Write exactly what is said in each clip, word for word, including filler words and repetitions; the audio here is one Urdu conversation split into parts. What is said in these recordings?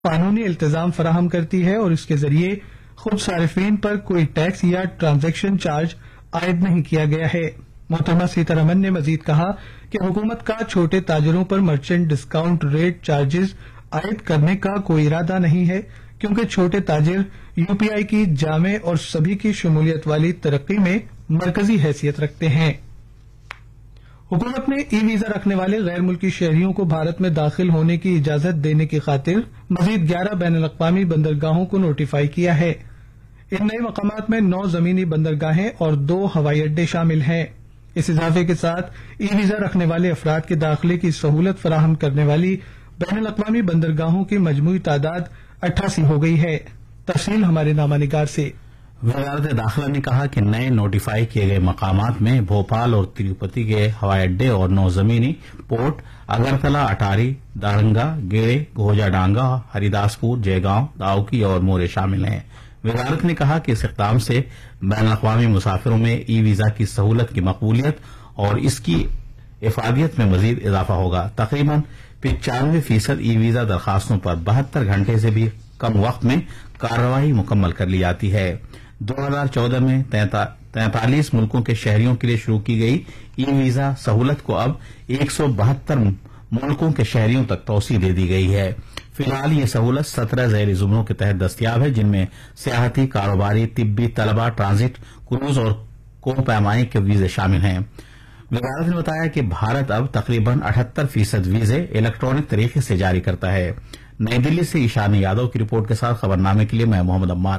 قانونی التزام فراہم کرتی ہے اور اس کے ذریعے خود صارفین پر کوئی ٹیکس یا ٹرانزیکشن چارج عائد نہیں کیا گیا ہے۔ محترمہ سیتارمن نے مزید کہا کہ حکومت کا چھوٹے تاجروں پر مرچنٹ ڈسکاؤنٹ ریٹ چارجز عائد کرنے کا کوئی ارادہ نہیں ہے، کیونکہ چھوٹے تاجر یو پی آئی کی جامع اور سبھی کی شمولیت والی ترقی میں مرکزی حیثیت رکھتے ہیں۔ حکومت نے ای ویزا رکھنے والے غیر ملکی شہریوں کو بھارت میں داخل ہونے کی اجازت دینے کی خاطر مزید گیارہ بین الاقوامی بندرگاہوں کو نوٹیفائی کیا ہے۔ ان نئے مقامات میں نو زمینی بندرگاہیں اور دو ہوائی اڈے شامل ہیں۔ اس اضافے کے ساتھ ای ویزا رکھنے والے افراد کے داخلے کی سہولت فراہم کرنے والی بین الاقوامی بندرگاہوں کی مجموعی تعداد اٹھاسی ہو گئی ہے۔ تفصیل ہمارے نامہ نگار سے۔ وزارت داخلہ نے کہا کہ نئے نوٹیفائی کیے گئے مقامات میں بھوپال اور تروپتی کے ہوائی اڈے اور نو زمینی پورٹ اگرتلا، اٹاری، دارنگا، گیڑے، گوجا ڈانگا، ہریداس پور، جے گاؤں، داؤکی اور مورے شامل ہیں۔ وزارت نے کہا کہ اس اقدام سے بین الاقوامی مسافروں میں ای ویزا کی سہولت کی مقبولیت اور اس کی افادیت میں مزید اضافہ ہوگا۔ تقریباً پچانوے فیصد ای ویزا درخواستوں پر بہتر گھنٹے سے بھی کم وقت میں کارروائی مکمل کر لی جاتی ہے۔ دو ہزار چودہ میں تینتالیس ملکوں کے شہریوں کے لیے شروع کی گئی ای ویزا سہولت کو اب ایک سو بہتر ملکوں کے شہریوں تک توسیع دے دی گئی ہے۔ فی الحال یہ سہولت سترہ ذیلی زمروں کے تحت دستیاب ہے، جن میں سیاحتی، کاروباری، طبی، طلبہ، ٹرانزٹ، کروز اور کو پیمائی کے ویزے شامل ہیں۔ وزارت نے بتایا کہ بھارت اب تقریباً اٹھہتر فیصد ویزے الیکٹرانک طریقے سے جاری کرتا ہے۔ نئی دلی سے ایشانی یادو کی رپورٹ کے ساتھ خبرنامے کے لیے میں محمد عمار۔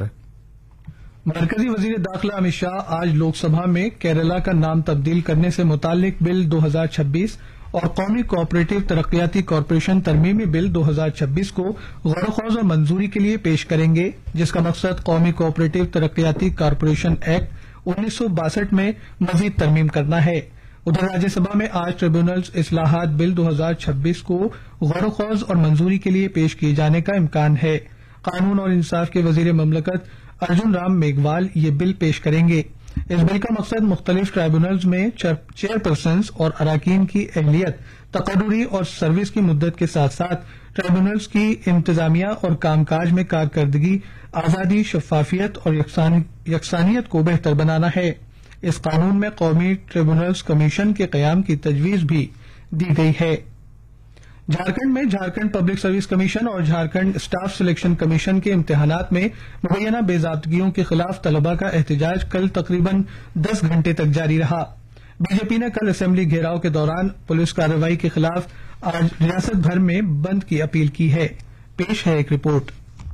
مرکزی وزیر داخلہ امت شاہ آج لوک سبھا میں کیرلا کا نام تبدیل کرنے سے متعلق بل دو ہزار چھبیس اور قومی کوآپریٹو ترقیاتی کارپوریشن ترمیمی بل دو ہزار چھبیس کو غور و خوض اور منظوری کے لیے پیش کریں گے، جس کا مقصد قومی کوآپریٹو ترقیاتی کارپوریشن ایکٹ انیس سو باسٹھ میں مزید ترمیم کرنا ہے۔ ادھر راجیہ سبھا میں آج ٹریبیونلز اصلاحات بل دو ہزار چھبیس کو غور و خوض اور منظوری کے لیے پیش کیے جانے کا امکان ہے۔ قانون اور انصاف کے وزیر مملکت ارجن رام میگھوال یہ بل پیش کریں گے۔ اس بل کا مقصد مختلف ٹرائبونلز میں چیئر پرسنز اور اراکین کی اہلیت، تقرری اور سروس کی مدت کے ساتھ ساتھ ٹرائبونلز کی انتظامیہ اور کام کاج میں کارکردگی، آزادی، شفافیت اور یکسانیت کو بہتر بنانا ہے۔ اس قانون میں قومی ٹریبونلز کمیشن کے قیام کی تجویز بھی دی گئی ہے۔ جھارکھنڈ میں جھارکھنڈ پبلک سروس کمیشن اور جھارکھنڈ اسٹاف سلیکشن کمیشن کے امتحانات میں مبینہ بے ضابطگیوں کے خلاف طلباء کا احتجاج کل تقریباً دس گھنٹے تک جاری رہا۔ بی جے پی نے کل اسمبلی گھیراؤ کے دوران پولیس کارروائی کے خلاف آج ریاست بھر میں بند کی اپیل کی ہے۔ پیش ہے ایک رپورٹ۔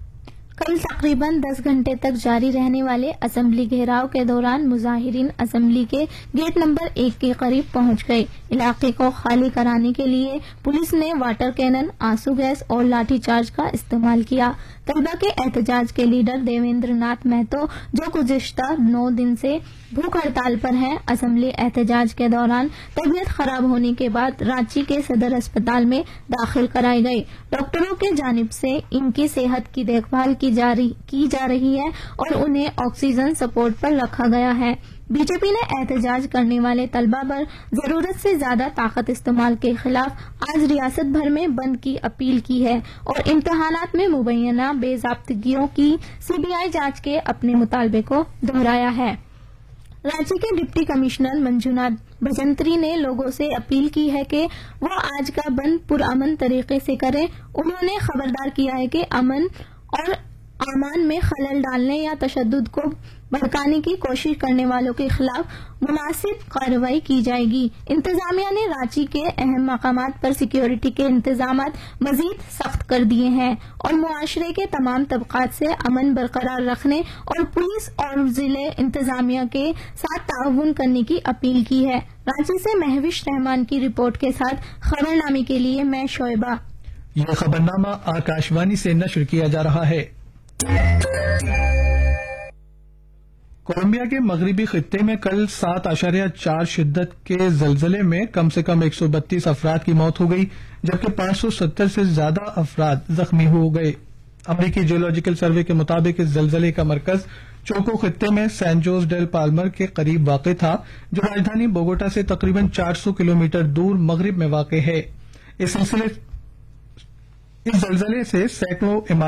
کل تقریباً دس گھنٹے تک جاری رہنے والے اسمبلی گھیراؤ کے دوران مظاہرین اسمبلی کے گیٹ نمبر ایک کے قریب پہنچ گئے۔ علاقے کو خالی کرانے کے لیے پولیس نے واٹر کینن، آنسو گیس اور لاٹھی چارج کا استعمال کیا۔ طلبہ کے احتجاج کے لیڈر دیویندر ناتھ مہتو، جو گزشتہ نو دن سے بھوک ہڑتال پر ہیں، اسمبلی احتجاج کے دوران طبیعت خراب ہونے کے بعد رانچی کے صدر اسپتال میں داخل کرائے گئے۔ ڈاکٹروں کی جانب سے ان کی صحت کی دیکھ بھال کی جاری کی جا رہی ہے اور انہیں آکسیجن سپورٹ پر رکھا گیا ہے۔ بی جے پی نے احتجاج کرنے والے طلبہ پر ضرورت سے زیادہ طاقت استعمال کے خلاف آج ریاست بھر میں بند کی اپیل کی ہے اور امتحانات میں مبینہ بے ضابطگیوں کی سی بی آئی جانچ کے اپنے مطالبے کو دہرایا ہے۔ رانچی کے ڈپٹی کمشنر منجوناتھ بجنتری نے لوگوں سے اپیل کی ہے کہ وہ آج کا بند پرامن طریقے سے کریں۔ انہوں نے خبردار کیا ہے کہ امن اور امان میں خلل ڈالنے یا تشدد کو بھڑکانے کی کوشش کرنے والوں کے خلاف مناسب کارروائی کی جائے گی۔ انتظامیہ نے رانچی کے اہم مقامات پر سیکیورٹی کے انتظامات مزید سخت کر دیے ہیں اور معاشرے کے تمام طبقات سے امن برقرار رکھنے اور پولیس اور ضلع انتظامیہ کے ساتھ تعاون کرنے کی اپیل کی ہے۔ رانچی سے مہوش رحمان کی رپورٹ کے ساتھ خبرنامے کے لیے میں شعیبہ۔ یہ خبرنامہ آکاشوانی سے نشر کیا جا رہا ہے۔ کولمبیا کے مغربی خطے میں کل سات اشاریہ چار شدت کے زلزلے میں کم سے کم ایک سو بتیس افراد کی موت ہو گئی، جبکہ پانچ سو ستر سے زیادہ افراد زخمی ہو گئے۔ امریکی جیولوجیکل سروے کے مطابق اس زلزلے کا مرکز چوکو خطے میں سین جوز ڈیل پالمر کے قریب واقع تھا، جو راجدھانی بوگوٹا سے تقریباً چار سو کلومیٹر دور مغرب میں واقع ہے۔ اس سلسلے इस जलजले से सैकड़ों